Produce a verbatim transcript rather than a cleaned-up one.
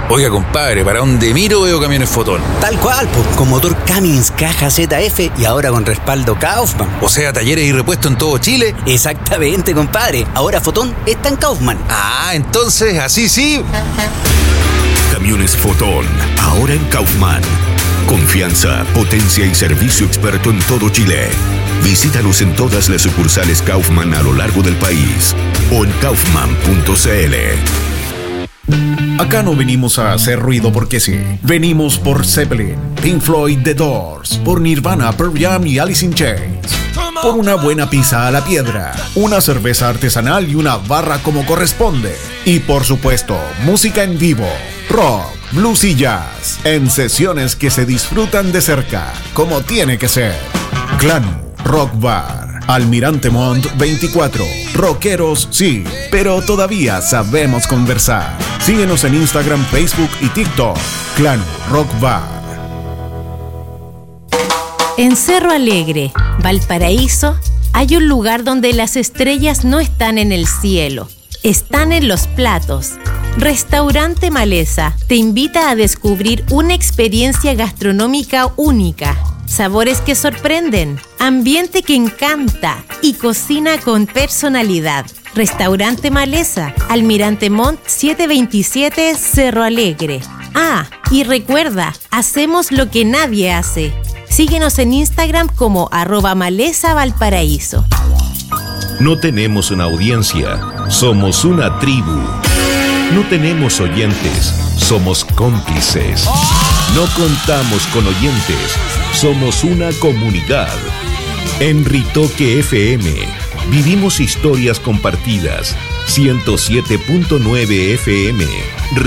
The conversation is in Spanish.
Oiga, compadre, para donde miro veo camiones Fotón. Tal cual, pues, con motor Cummins caja Z F y ahora con respaldo Kaufman. O sea, talleres y repuestos en todo Chile. Exactamente, compadre. Ahora Fotón está en Kaufman. Ah, entonces, así sí. Camiones Fotón, ahora en Kaufman. Confianza, potencia y servicio experto en todo Chile. Visítanos en todas las sucursales Kaufman a lo largo del país o en kaufman punto c l. Acá no venimos a hacer ruido porque sí. Venimos por Zeppelin, Pink Floyd, The Doors, por Nirvana, Pearl Jam y Alice in Chains. Por una buena pizza a la piedra, una cerveza artesanal y una barra como corresponde. Y por supuesto, música en vivo, rock, blues y jazz, en sesiones que se disfrutan de cerca, como tiene que ser. Clanu Rock Bar, Almirante Montt veinticuatro. Rockeros sí, pero todavía sabemos conversar. Síguenos en Instagram, Facebook y TikTok. Clanu Rock Bar. En Cerro Alegre, Valparaíso, hay un lugar donde las estrellas no están en el cielo, están en los platos. Restaurante Maleza te invita a descubrir una experiencia gastronómica única. Sabores que sorprenden, ambiente que encanta y cocina con personalidad. Restaurante Maleza, Almirante Montt setecientos veintisiete, Cerro Alegre. Ah, y recuerda, hacemos lo que nadie hace. Síguenos en Instagram como arroba Maleza Valparaíso. No tenemos una audiencia, somos una tribu. No tenemos oyentes, somos cómplices. No contamos con oyentes, somos una comunidad. En Ritoque F M, vivimos historias compartidas. ciento siete punto nueve F M.